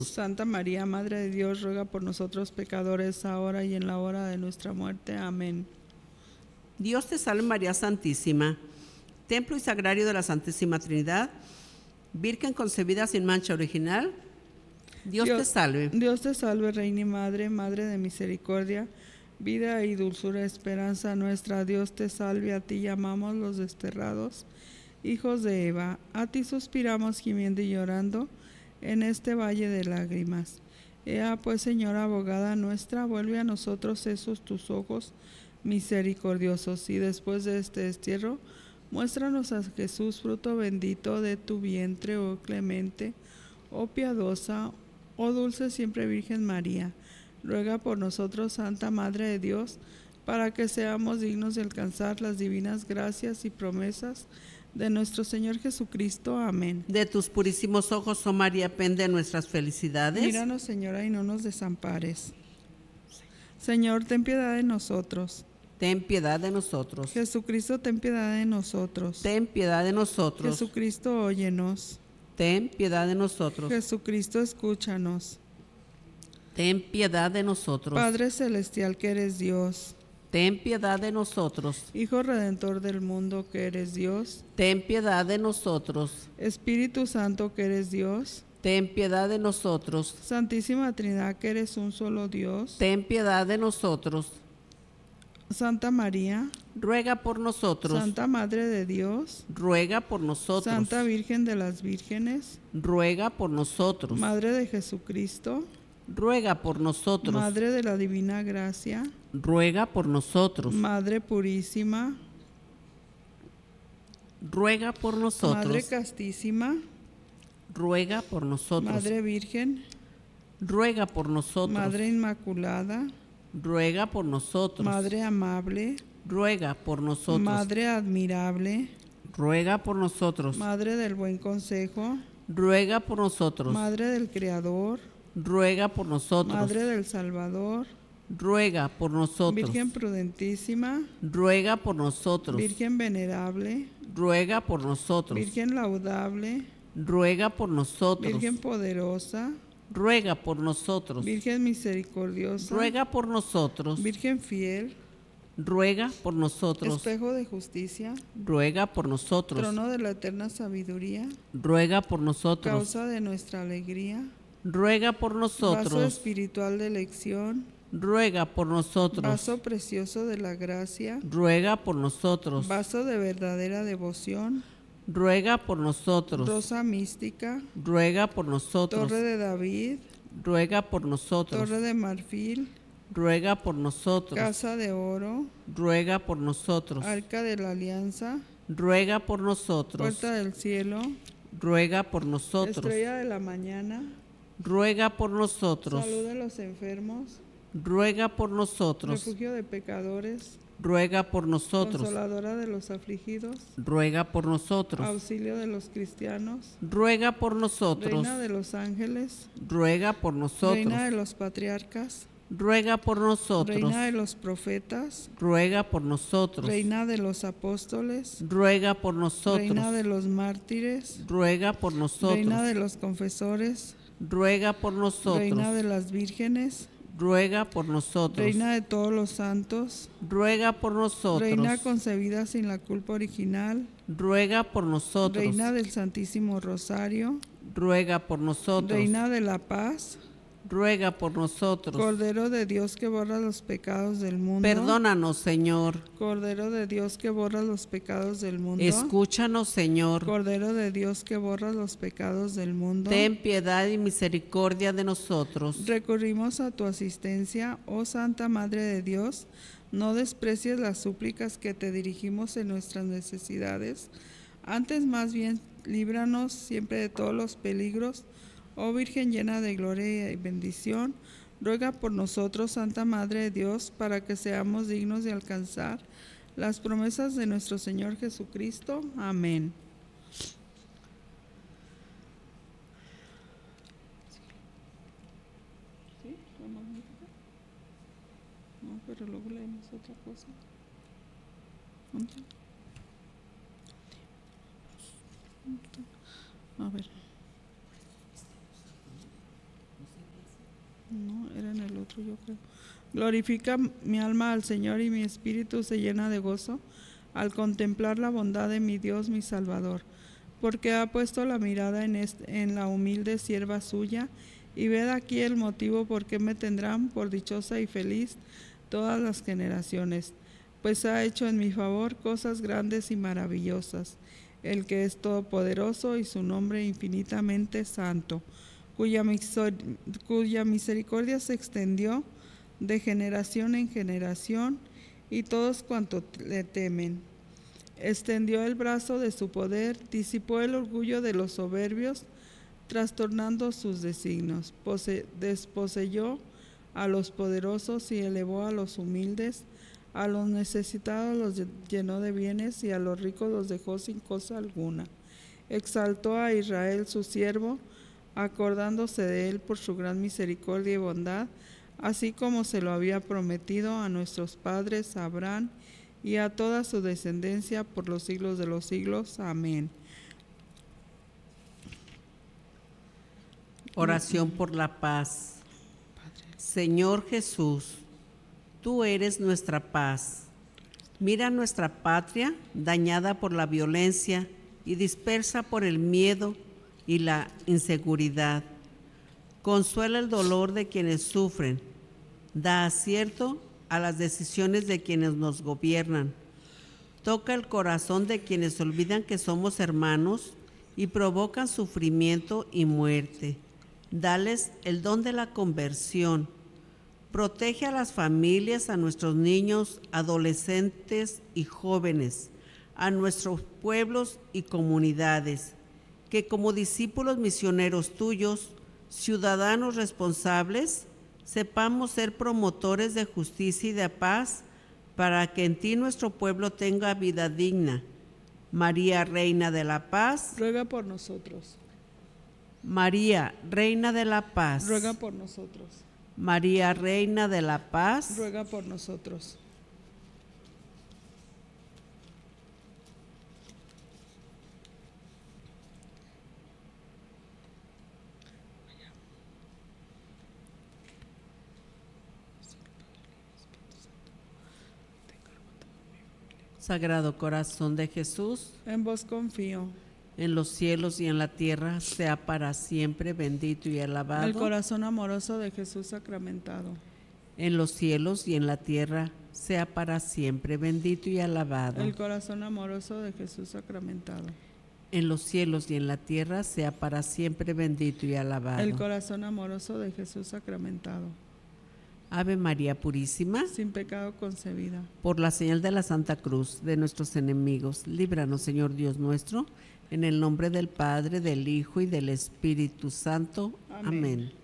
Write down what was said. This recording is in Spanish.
Santa María, Madre de Dios, ruega por nosotros pecadores, ahora y en la hora de nuestra muerte. Amén. Dios te salve María Santísima, templo y sagrario de la Santísima Trinidad, Virgen concebida sin mancha original. Dios te salve. Dios te salve, Reina y Madre, Madre de misericordia, vida y dulzura, esperanza nuestra. Dios te salve, a ti llamamos los desterrados, hijos de Eva. A ti suspiramos gimiendo y llorando en este valle de lágrimas. Ea pues, Señora abogada nuestra, vuelve a nosotros esos tus ojos misericordiosos, y después de este destierro, muéstranos a Jesús, fruto bendito de tu vientre, oh clemente, oh piadosa, oh dulce siempre Virgen María. Ruega por nosotros, Santa Madre de Dios, para que seamos dignos de alcanzar las divinas gracias y promesas de nuestro Señor Jesucristo. Amén. De tus purísimos ojos, oh María, pende nuestras felicidades. Míranos, Señora, y no nos desampares. Señor, ten piedad de nosotros. Ten piedad de nosotros. Jesucristo, ten piedad de nosotros. Ten piedad de nosotros. Jesucristo, óyenos. Ten piedad de nosotros. Jesucristo, escúchanos. Ten piedad de nosotros. Padre celestial que eres Dios, ten piedad de nosotros. Hijo redentor del mundo que eres Dios, ten piedad de nosotros. Espíritu Santo que eres Dios, ten piedad de nosotros. Santísima Trinidad que eres un solo Dios, ten piedad de nosotros. Santa María, ruega por nosotros. Santa Madre de Dios, ruega por nosotros. Santa Virgen de las Vírgenes, ruega por nosotros. Madre de Jesucristo, ruega por nosotros. Madre de la Divina Gracia, ruega por nosotros. Madre Purísima, ruega por nosotros. Madre Castísima, ruega por nosotros. Madre Virgen, ruega por nosotros. Madre Inmaculada, ruega por nosotros. Madre amable, ruega por nosotros. Madre admirable, ruega por nosotros. Madre del buen consejo, ruega por nosotros. Madre del Creador, ruega por nosotros. Madre del Salvador, ruega por nosotros. Virgen prudentísima, ruega por nosotros. Virgen venerable, ruega por nosotros. Virgen laudable, ruega por nosotros. Virgen poderosa, ruega por nosotros. Virgen misericordiosa, ruega por nosotros. Virgen fiel, ruega por nosotros. espejo de justicia, ruega por nosotros. trono de la eterna sabiduría, ruega por nosotros. causa de nuestra alegría, ruega por nosotros. vaso espiritual de elección, ruega por nosotros. vaso precioso de la gracia, ruega por nosotros. vaso de verdadera devoción, ruega por nosotros. rosa mística, ruega por nosotros. torre de David, ruega por nosotros. torre de marfil, ruega por nosotros. casa de oro, ruega por nosotros. arca de la alianza, ruega por nosotros. puerta del cielo, ruega por nosotros. estrella de la mañana, ruega por nosotros. salud de los enfermos, ruega por nosotros. refugio de pecadores, ruega por nosotros. consoladora de los afligidos, ruega por nosotros. auxilio de los cristianos, ruega por nosotros. reina de los ángeles, ruega por nosotros. reina de los patriarcas, ruega por nosotros. reina de los profetas, ruega por nosotros. reina de los apóstoles, ruega por nosotros. reina de los mártires, ruega por nosotros. reina de los confesores, ruega por nosotros. reina de las vírgenes, ruega por nosotros. reina de todos los santos, ruega por nosotros. reina concebida sin la culpa original, ruega por nosotros. reina del Santísimo Rosario, ruega por nosotros. reina de la paz, ruega por nosotros. Cordero de Dios que borra los pecados del mundo, Perdónanos, Señor. Cordero de Dios que borra los pecados del mundo, Escúchanos, Señor. Cordero de Dios que borra los pecados del mundo, Ten piedad y misericordia de nosotros. recurrimos a tu asistencia, oh Santa Madre de Dios. No desprecies las súplicas que te dirigimos en nuestras necesidades, antes más bien líbranos siempre de todos los peligros. Oh Virgen llena de gloria y bendición, ruega por nosotros, Santa Madre de Dios, para que seamos dignos de alcanzar las promesas de nuestro Señor Jesucristo. Amén. ¿Sí? ¿La magnífica? No, pero luego leemos otra cosa. A ver. No, era en el otro, yo creo. Glorifica mi alma al Señor y mi espíritu se llena de gozo al contemplar la bondad de mi Dios, mi Salvador, porque ha puesto la mirada en la humilde sierva suya, y ved aquí el motivo por qué me tendrán por dichosa y feliz todas las generaciones, pues ha hecho en mi favor cosas grandes y maravillosas, el que es todopoderoso y su nombre infinitamente santo, cuya misericordia se extendió de generación en generación, y todos cuantos le temen. Extendió el brazo de su poder, disipó el orgullo de los soberbios, trastornando sus designios. Desposeyó a los poderosos y elevó a los humildes, a los necesitados los llenó de bienes y a los ricos los dejó sin cosa alguna. Exaltó a Israel su siervo, acordándose de él por su gran misericordia y bondad, así como se lo había prometido a nuestros padres, a Abraham y a toda su descendencia por los siglos de los siglos. Amén. Oración por la paz. Señor Jesús, tú eres nuestra paz. Mira nuestra patria dañada por la violencia y dispersa por el miedo y la inseguridad. Consuela el dolor de quienes sufren. Da acierto a las decisiones de quienes nos gobiernan. Toca el corazón de quienes olvidan que somos hermanos y provocan sufrimiento y muerte. Dales el don de la conversión. Protege a las familias, a nuestros niños, adolescentes y jóvenes, a nuestros pueblos y comunidades, que como discípulos misioneros tuyos, ciudadanos responsables, sepamos ser promotores de justicia y de paz, para que en ti nuestro pueblo tenga vida digna. María, Reina de la Paz, ruega por nosotros. María, Reina de la Paz, Ruega por nosotros. María, Reina de la Paz, Ruega por nosotros. Sagrado Corazón de Jesús, En vos confío. en los cielos y en la tierra, sea para siempre bendito y alabado. El corazón amoroso de Jesús sacramentado. En los cielos y en la tierra, sea para siempre bendito y alabado. El corazón amoroso de Jesús sacramentado. En los cielos y en la tierra, sea para siempre bendito y alabado. El corazón amoroso de Jesús sacramentado. Ave María Purísima, Sin pecado concebida. por la señal de la Santa Cruz de nuestros enemigos, líbranos, Señor Dios nuestro, en el nombre del Padre, del Hijo y del Espíritu Santo. Amén. Amén.